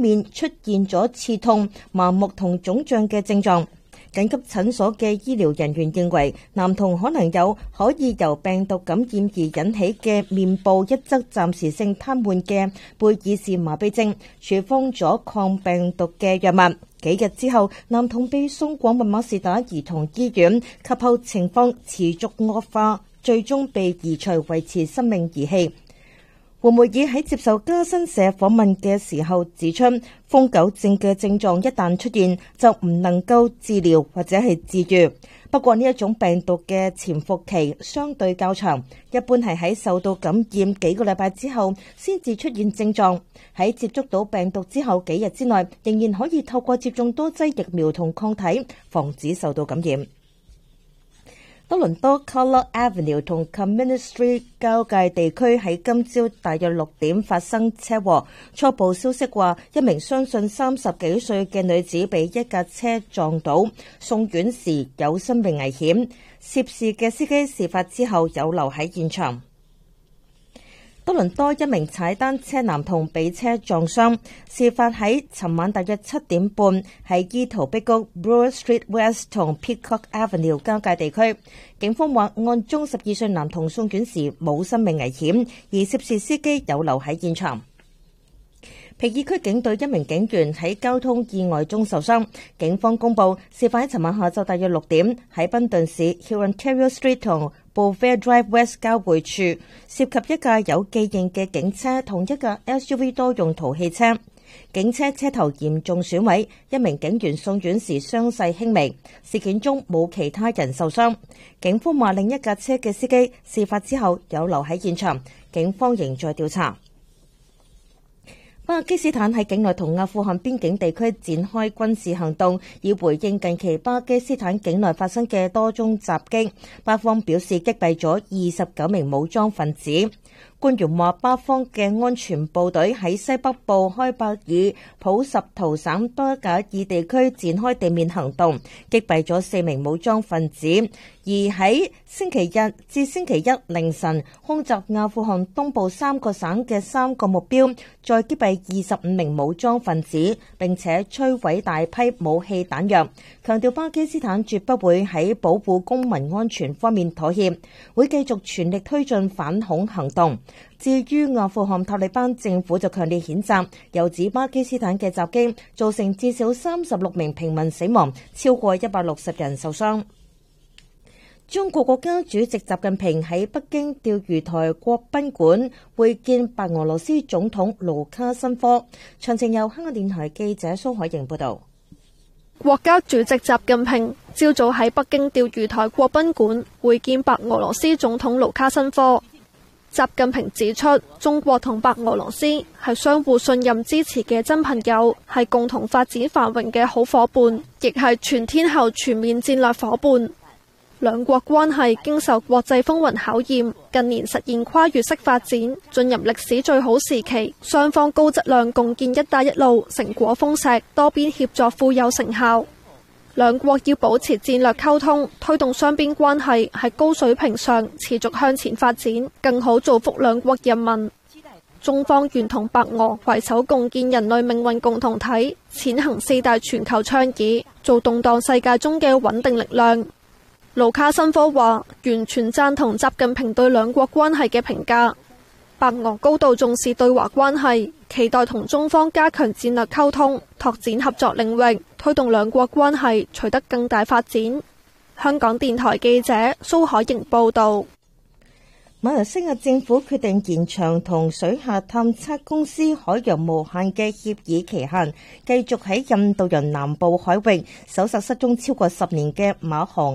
面出現咗刺痛、麻木同腫脹嘅症狀。緊急診所嘅醫療人員認為，男童可能有可以由病毒感染而引起嘅面部一側暫時性癱瘓嘅貝爾氏麻痹症，處方咗抗病毒嘅藥物。幾日之後，男童被送往麥馬士打兒童醫院，及後情況持續惡化，最終被移除維持生命儀器。胡梅爾喺接受加新社訪問嘅時候指出，瘋狗症嘅症狀一旦出現，就唔能夠治療或者係治癒。不過呢一種病毒嘅潛伏期相對較長，一般係喺受到感染幾個禮拜之後先至出現症狀。喺接觸到病毒之後幾日之內，仍然可以透過接種多劑疫苗同抗體，防止受到感染。多倫多 Colour Avenue 同 Community Street 交界地區喺今朝大約6點發生車禍。初步消息話，一名相信30幾歲嘅女子被一架車撞倒，送院時有生命危險。涉事嘅司機事發之後有留喺現場。多倫多一名踩單車男童被車撞傷，事發喺尋晚大約7點半，喺伊圖碧谷 Bloor Street West 同 Peacock Avenue 交界地區。警方話，案中12歲男童送院時冇生命危險，而涉事司機有留喺現場。皮爾區警隊一名警員喺交通意外中受傷，警方公布事發喺尋晚下晝大約6點，喺賓頓市 Hurontario Street 同Bouvier Drive West 交匯處，涉及一架有記認嘅警車同一架 SUV 多用途汽車。警車車頭嚴重損毀，一名警員送院時傷勢輕微。事件中冇其他人受傷。警方話另一架車嘅司機事發之後有留喺現場，警方仍在調查。巴基斯坦喺境內同阿富汗邊境地區展開軍事行動，以回應近期巴基斯坦境內發生嘅多宗襲擊。巴方表示擊斃咗29名武裝分子。官員話，巴方嘅安全部隊喺西北部開伯爾普什圖省巴賈爾地區展開地面行動，擊斃咗4名武裝分子。而喺星期日至星期一凌晨，空襲阿富汗東部3個省嘅3個目標，再擊斃25名武裝分子，並且摧毀大批武器彈藥。強調巴基斯坦絕不會喺保護公民安全方面妥協，會繼續全力推進反恐行動。至於阿富汗塔利班政府就強烈譴責，又指巴基斯坦嘅襲擊造成至少36名平民死亡，超過160人受傷。中國國家主席習近平喺北京釣魚台國賓館會見白俄羅斯總統盧卡申科。詳情由香港電台記者蘇海瑩報道。 國家主席習近平朝早喺北京釣魚台國賓館會見白俄羅斯總統盧卡申科。習近平指出，中國同白俄羅斯係相互信任支持嘅真朋友，係共同發展繁榮嘅好夥伴，亦係全天候全面戰略夥伴。兩國關係經受國際風雲考驗，近年實現跨越式發展，進入歷史最好時期。雙方高質量共建「一帶一路」成果豐碩，多邊協作富有成效。兩國要保持戰略溝通，推動雙邊關係喺高水平上持續向前發展，更好造福兩國人民。中方願同白俄攜手共建人類命運共同體，踐行4大全球倡議，做動盪世界中嘅穩定力量。盧卡申科話，完全贊同習近平對兩國關係嘅評價。白俄高度重視對華關係，期待同中方加強戰略溝通，拓展合作領域，推動兩國關係取得更大發展。香港電台記者蘇海瑩報道。 馬來西亞政府決定延長同水下探測公司海洋無限嘅協議期限，繼續喺印度洋南部海域搜索失蹤超過10年嘅馬航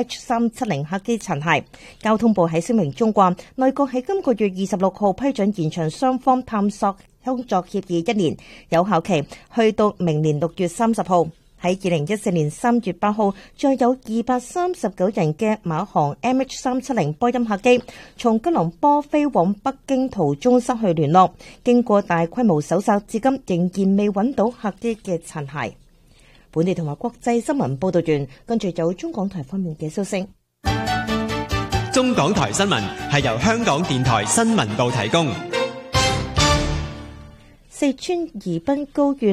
MH370 客機殘骸。交通部喺聲明中話，內閣喺今個月26號批准延長雙方探索工作協議1年，有效期去到明年6月30號。喺2014年3月8號，再有239人嘅馬航 MH370 波音客機從吉隆坡飛往北京途中失去聯絡，經過大規模搜索，至今仍然未揾到客機嘅殘骸。本地同埋國際新聞報道完，跟住有中港台方面嘅消息。 中港台新聞係由香港電台新聞部提供。 四川宜賓高原